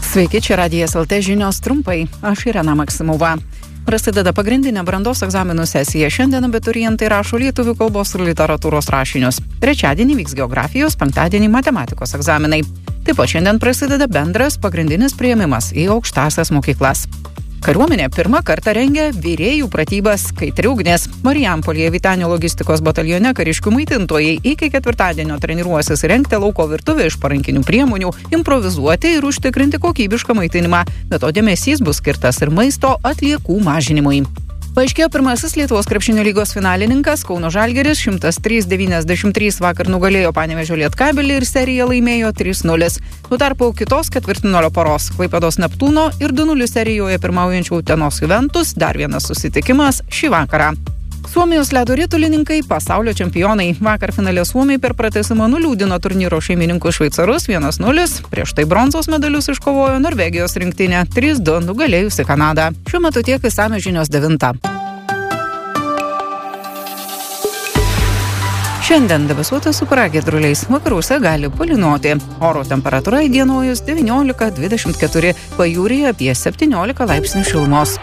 Sveiki, čia Radijas LT žinios trumpai. Aš Irena Maksimova. Prasideda pagrindinė brandos egzaminų sesija. Šiandien abiturientai rašo lietuvių kalbos ir literatūros rašinius. Trečiadienį vyks geografijos, penktadienį matematikos egzaminai. Taip pat šiandien prasideda bendras pagrindinis priėmimas į aukštąsias mokyklas. Kariuomenė pirmą kartą rengia vyrėjų pratybas Kaitri ugnis. Marijampolėje Vytenio logistikos batalione kariškių maitintojai iki ketvirtadienio treniruosis rengti lauko virtuvę iš parankinių priemonių, improvizuoti ir užtikrinti kokybišką maitinimą. Be to dėmesys bus skirtas ir maisto atliekų mažinimui. Paaiškėjo pirmasis Lietuvos krepšinio lygos finalininkas Kauno Žalgiris 103-93 vakar nugalėjo Panevėžio Lietkabelį ir seriją laimėjo 3-0. Tuo tarpu kitos ketvirtfinalio poros Klaipėdos Neptūno ir 2-0 serijoje pirmaujančių Utenos Juventus dar vienas susitikimas šį vakarą. Suomijos ledo ritulininkai pasaulio čempionai. Vakar finale suomiai per pratęsimą nuliūdino turnyro šeimininkų šveicarus 1-0. Prieš tai bronzos medalius iškovojo Norvegijos rinktinė 3-2 nugalėjusi Kanadą. Šiuo metu tiek išsamios žinios 9. Šiandien debesuota su pragiedruliais, vakaruose gali palynoti. Oro temperatūra įdienojus 19-24, pajūryje apie 17 laipsnių šilumos.